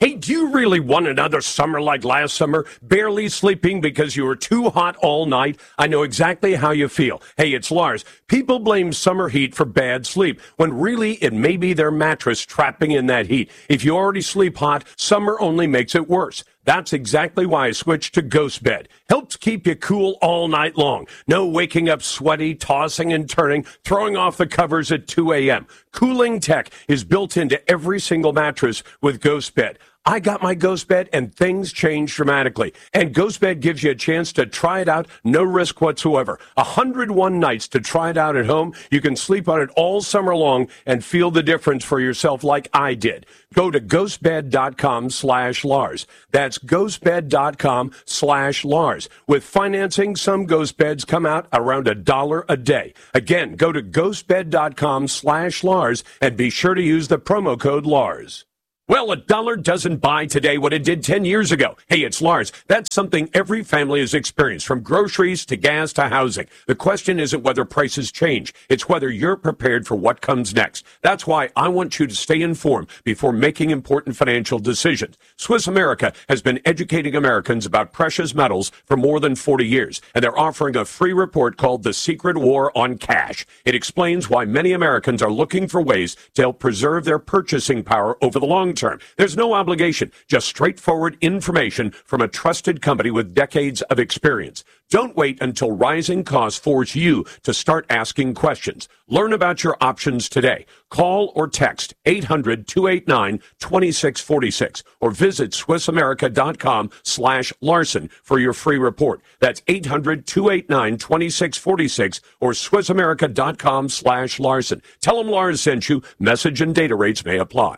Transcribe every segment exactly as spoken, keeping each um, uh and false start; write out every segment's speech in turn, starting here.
Hey, do you really want another summer like last summer? Barely sleeping because you were too hot all night? I know exactly how you feel. Hey, it's Lars. People blame summer heat for bad sleep, when really it may be their mattress trapping in that heat. If you already sleep hot, summer only makes it worse. That's exactly why I switched to Ghost Bed. Helps keep you cool all night long. No waking up sweaty, tossing and turning, throwing off the covers at two a.m. Cooling tech is built into every single mattress with Ghost Bed. I got my Ghost Bed and things changed dramatically. And Ghost Bed gives you a chance to try it out, no risk whatsoever. one hundred one nights to try it out at home. You can sleep on it all summer long and feel the difference for yourself like I did. Go to ghostbed.com slash Lars. That's ghostbed.com slash Lars. With financing, some Ghost Beds come out around a dollar a day. Again, go to ghostbed.com slash Lars and be sure to use the promo code Lars. Well, a dollar doesn't buy today what it did ten years ago. Hey, it's Lars. That's something every family has experienced, from groceries to gas to housing. The question isn't whether prices change. It's whether you're prepared for what comes next. That's why I want you to stay informed before making important financial decisions. Swiss America has been educating Americans about precious metals for more than forty years, and they're offering a free report called The Secret War on Cash. It explains why many Americans are looking for ways to help preserve their purchasing power over the long term. There's no obligation, just straightforward information from a trusted company with decades of experience. Don't wait until rising costs force you to start asking questions. Learn about your options today. Call or text eight hundred, two eight nine, two six four six or visit swissamerica.com slash Larson for your free report. That's eight hundred, two eight nine, two six four six or swissamerica.com slash Larson. Tell them Lars sent you. Message and data rates may apply.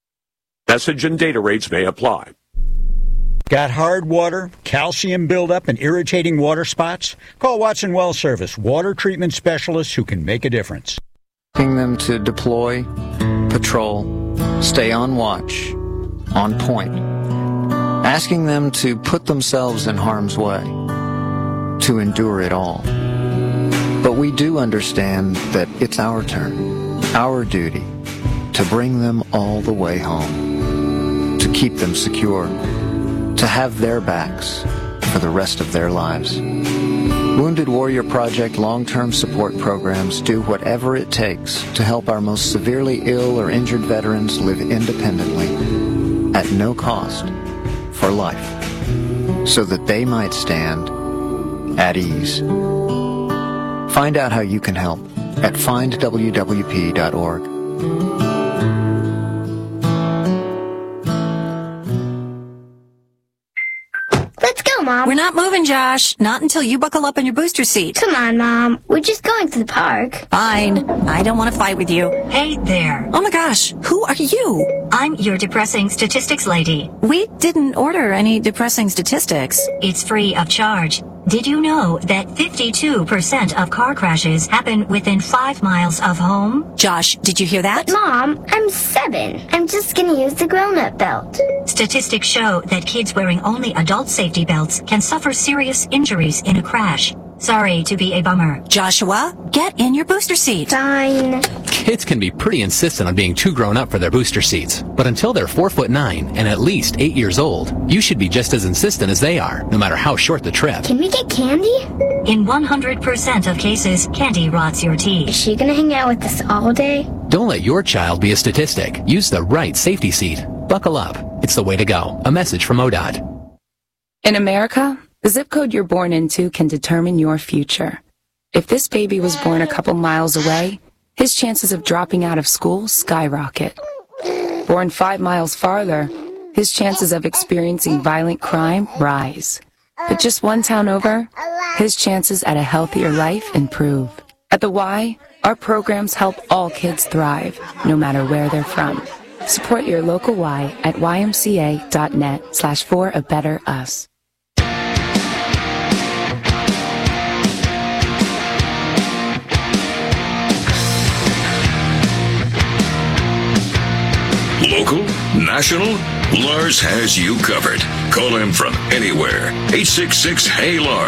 Message and data rates may apply. Got hard water, calcium buildup, and irritating water spots? Call Watson Well Service, water treatment specialists who can make a difference. Asking them to deploy, patrol, stay on watch, on point. Asking them to put themselves in harm's way, to endure it all. But we do understand that it's our turn, our duty, to bring them all the way home, to keep them secure, to have their backs for the rest of their lives. Wounded Warrior Project long-term support programs do whatever it takes to help our most severely ill or injured veterans live independently, at no cost, for life, so that they might stand at ease. Find out how you can help at find w w p dot org. Mom. We're not moving, Josh. Not until you buckle up in your booster seat. Come on, Mom. We're just going to the park. Fine. I don't want to fight with you. Hey there. Oh my gosh. Who are you? I'm your depressing statistics lady. We didn't order any depressing statistics. It's free of charge. Did you know that fifty-two percent of car crashes happen within five miles of home? Josh, did you hear that? But Mom, I'm seven. I'm just gonna use the grown-up belt. Statistics show that kids wearing only adult safety belts can suffer serious injuries in a crash. Sorry to be a bummer. Joshua, get in your booster seat. Fine. Kids can be pretty insistent on being too grown up for their booster seats. But until they're four foot nine and at least eight years old, you should be just as insistent as they are, no matter how short the trip. Can we get candy? In one hundred percent of cases, candy rots your teeth. Is she gonna hang out with us all day? Don't let your child be a statistic. Use the right safety seat. Buckle up. It's the way to go. A message from O D O T. In America, the zip code you're born into can determine your future. If this baby was born a couple miles away, his chances of dropping out of school skyrocket. Born five miles farther, his chances of experiencing violent crime rise. But just one town over, his chances at a healthier life improve. At the Y, our programs help all kids thrive, no matter where they're from. Support your local Y at ymca.net slash for a better us. Local, national, Lars has you covered. Call him from anywhere. eight six six, H E Y, Lars.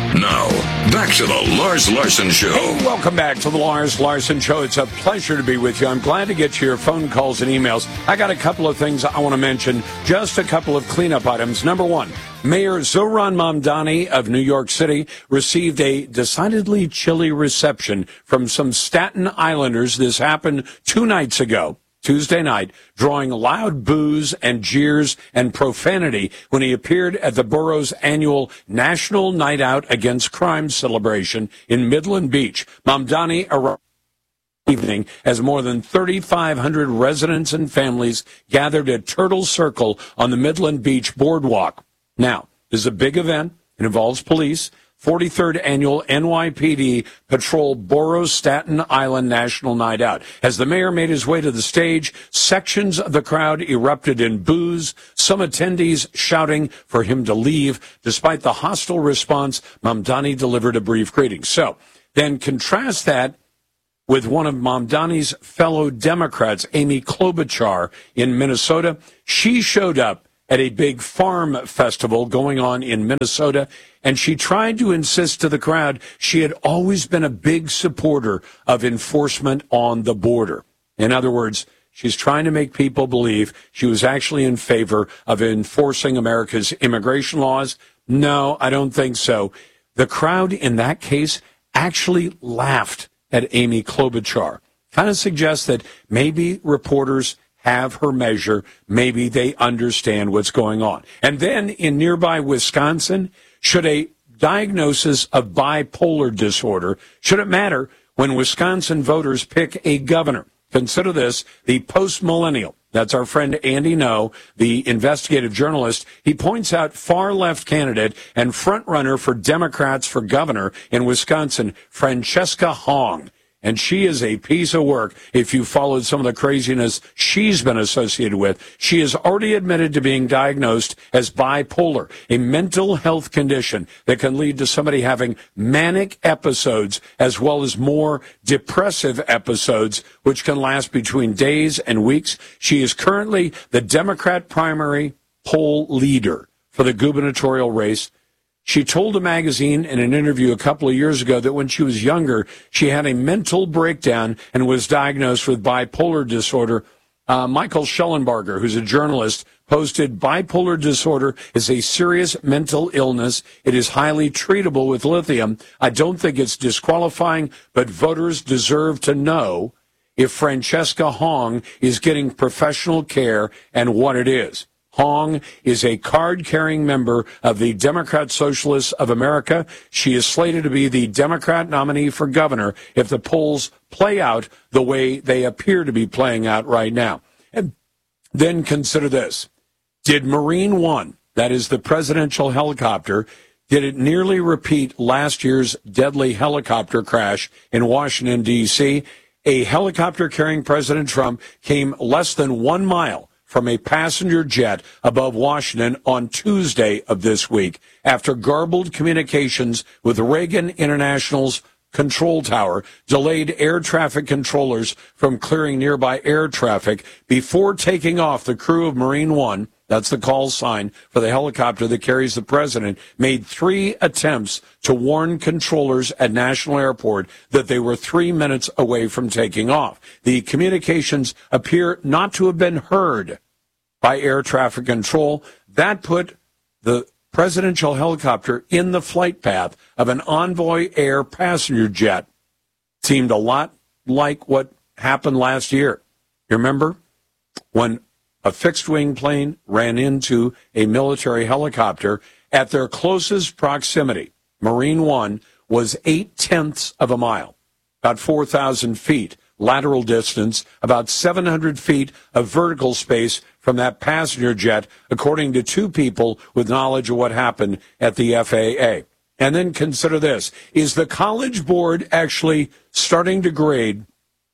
Now, back to the Lars Larson Show. Hey, welcome back to the Lars Larson Show. It's a pleasure to be with you. I'm glad to get to your phone calls and emails. I got a couple of things I want to mention, just a couple of cleanup items. Number one, Mayor Zohran Mamdani of New York City received a decidedly chilly reception from some Staten Islanders. This happened two nights ago. Tuesday night, drawing loud boos and jeers and profanity when he appeared at the borough's annual National Night Out Against Crime celebration in Midland Beach. Mamdani arrived evening as more than thirty-five hundred residents and families gathered at Turtle Circle on the Midland Beach boardwalk. Now, this is a big event. It involves police. forty-third Annual N Y P D Patrol Borough Staten Island National Night Out. As the mayor made his way to the stage, sections of the crowd erupted in boos, some attendees shouting for him to leave. Despite the hostile response, Mamdani delivered a brief greeting. So, then contrast that with one of Mamdani's fellow Democrats, Amy Klobuchar, in Minnesota. She showed up at a big farm festival going on in Minnesota, and she tried to insist to the crowd she had always been a big supporter of enforcement on the border. In other words, she's trying to make people believe she was actually in favor of enforcing America's immigration laws. No, I don't think so. The crowd in that case actually laughed at Amy Klobuchar. Kind of suggests that maybe reporters have her measure. Maybe they understand what's going on. And then in nearby Wisconsin, should a diagnosis of bipolar disorder, should it matter when Wisconsin voters pick a governor? Consider this, the post-millennial. That's our friend Andy No, the investigative journalist. He points out far-left candidate and front-runner for Democrats for governor in Wisconsin, Francesca Hong. And she is a piece of work if you followed some of the craziness she's been associated with. She has already admitted to being diagnosed as bipolar, a mental health condition that can lead to somebody having manic episodes as well as more depressive episodes, which can last between days and weeks. She is currently the Democrat primary poll leader for the gubernatorial race. She told a magazine in an interview a couple of years ago that when she was younger, she had a mental breakdown and was diagnosed with bipolar disorder. Uh, Michael Schellenbarger, who's a journalist, posted bipolar disorder is a serious mental illness. It is highly treatable with lithium. I don't think it's disqualifying, but voters deserve to know if Francesca Hong is getting professional care and what it is. Hong is a card-carrying member of the Democrat Socialists of America. She is slated to be the Democrat nominee for governor if the polls play out the way they appear to be playing out right now. And then consider this. Did Marine One, that is the presidential helicopter, did it nearly repeat last year's deadly helicopter crash in Washington, D C? A helicopter carrying President Trump came less than one mile from a passenger jet above Washington on Tuesday of this week after garbled communications with Reagan International's control tower delayed air traffic controllers from clearing nearby air traffic. Before taking off, the crew of Marine One, that's the call sign for the helicopter that carries the president, made three attempts to warn controllers at National Airport that they were three minutes away from taking off. The communications appear not to have been heard by air traffic control. That put the presidential helicopter in the flight path of an Envoy Air passenger jet. Seemed a lot like what happened last year. You remember when a fixed-wing plane ran into a military helicopter at their closest proximity? Marine One was eight-tenths of a mile, about four thousand feet lateral distance, about seven hundred feet of vertical space from that passenger jet, according to two people with knowledge of what happened at the F A A. And then consider this. Is the College Board actually starting to grade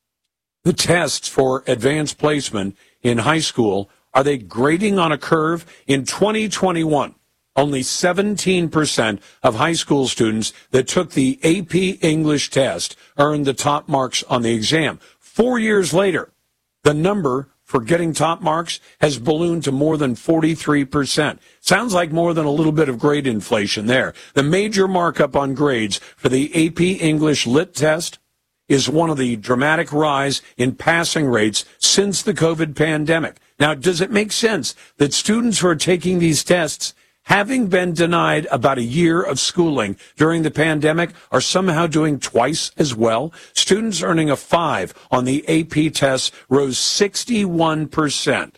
the tests for advanced placement in high school? Are they grading on a curve? In twenty twenty-one, only seventeen percent of high school students that took the A P English test earned the top marks on the exam. Four years later, the number for getting top marks has ballooned to more than forty-three percent. Sounds like more than a little bit of grade inflation there. The major markup on grades for the A P English Lit test is one of the dramatic rise in passing rates since the COVID pandemic. Now, does it make sense that students who are taking these tests, having been denied about a year of schooling during the pandemic, are somehow doing twice as well? Students earning a five on the A P tests rose sixty-one percent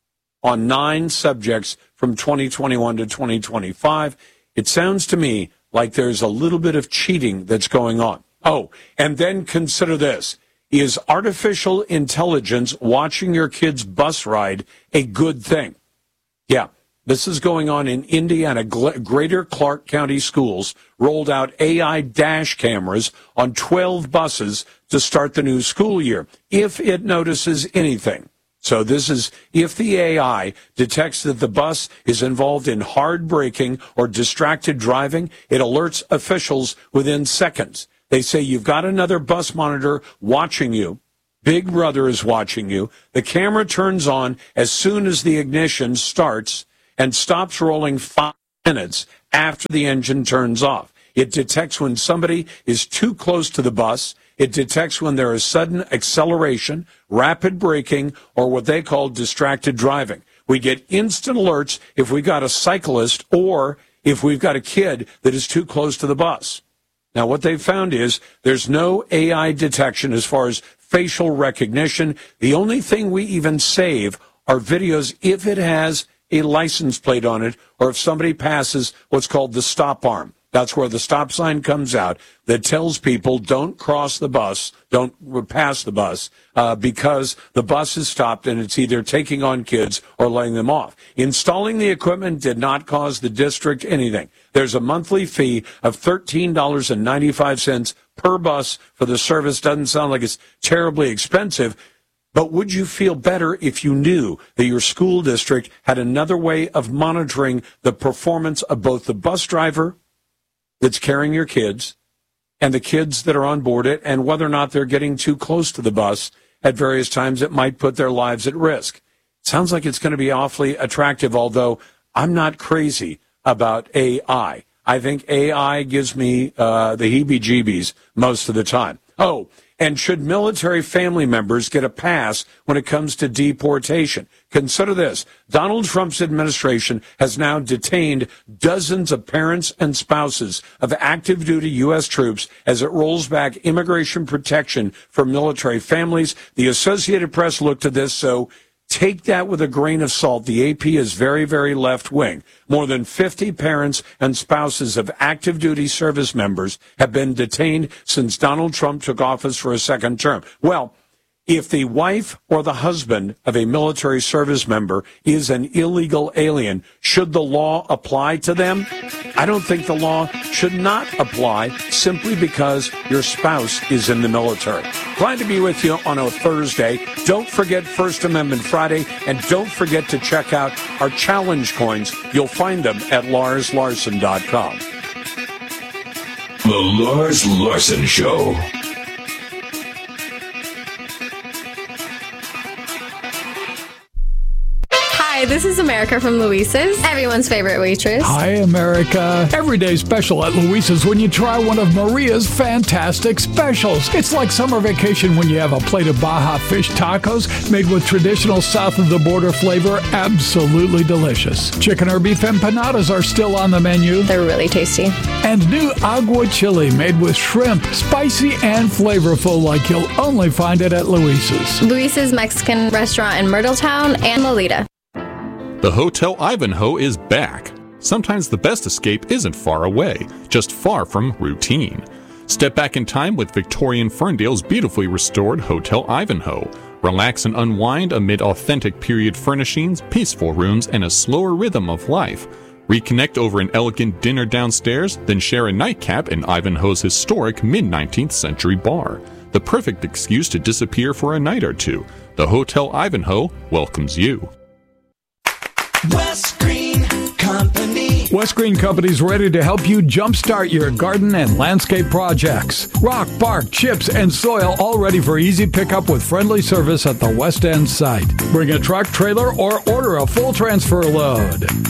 on nine subjects from twenty twenty-one to twenty twenty-five. It sounds to me like there's a little bit of cheating that's going on. Oh, and then consider this. Is artificial intelligence watching your kid's bus ride a good thing? Yeah. This is going on in Indiana. Greater Clark County Schools rolled out A I dash cameras on twelve buses to start the new school year, if it notices anything. So this is if the A I detects that the bus is involved in hard braking or distracted driving, it alerts officials within seconds. They say you've got another bus monitor watching you. Big Brother is watching you. The camera turns on as soon as the ignition starts and stops rolling five minutes after the engine turns off. It detects when somebody is too close to the bus. It detects when there is sudden acceleration, rapid braking, or what they call distracted driving. We get instant alerts if we've got a cyclist or if we've got a kid that is too close to the bus. Now, what they've found is there's no A I detection as far as facial recognition. The only thing we even save are videos if it has a license plate on it, or if somebody passes what's called the stop arm. That's where the stop sign comes out that tells people don't cross the bus, don't pass the bus, uh, because the bus is stopped and it's either taking on kids or letting them off. Installing the equipment did not cause the district anything. There's a monthly fee of thirteen dollars and ninety-five cents per bus for the service. Doesn't sound like it's terribly expensive. But would you feel better if you knew that your school district had another way of monitoring the performance of both the bus driver that's carrying your kids and the kids that are on board it, and whether or not they're getting too close to the bus at various times that might put their lives at risk? Sounds like it's going to be awfully attractive, although I'm not crazy about A I. I think A I gives me uh, the heebie-jeebies most of the time. Oh, and should military family members get a pass when it comes to deportation? Consider this. Donald Trump's administration has now detained dozens of parents and spouses of active duty U S troops as it rolls back immigration protection for military families. The Associated Press looked at this, so take that with a grain of salt. The A P is very, very left-wing. More than fifty parents and spouses of active duty service members have been detained since Donald Trump took office for a second term. Well, if the wife or the husband of a military service member is an illegal alien, should the law apply to them? I don't think the law should not apply simply because your spouse is in the military. Glad to be with you on a Thursday. Don't forget First Amendment Friday, and don't forget to check out our challenge coins. You'll find them at Lars Larson dot com. The Lars Larson Show. Hi, this is America from Luisa's, everyone's favorite waitress. Hi, America. Everyday special at Luisa's when you try one of Maria's fantastic specials. It's like summer vacation when you have a plate of Baja fish tacos made with traditional south-of-the-border flavor. Absolutely delicious. Chicken or beef empanadas are still on the menu. They're really tasty. And new agua chili made with shrimp, spicy and flavorful like you'll only find it at Luisa's. Luisa's Mexican restaurant in Myrtletown and Lolita. The Hotel Ivanhoe is back. Sometimes the best escape isn't far away, just far from routine. Step back in time with Victorian Ferndale's beautifully restored Hotel Ivanhoe. Relax and unwind amid authentic period furnishings, peaceful rooms, and a slower rhythm of life. Reconnect over an elegant dinner downstairs, then share a nightcap in Ivanhoe's historic mid-nineteenth century bar. The perfect excuse to disappear for a night or two. The Hotel Ivanhoe welcomes you. West Green Company. West Green Company's ready to help you jumpstart your garden and landscape projects. Rock, bark, chips, and soil all ready for easy pickup with friendly service at the West End site. Bring a truck, trailer, or order a full transfer load.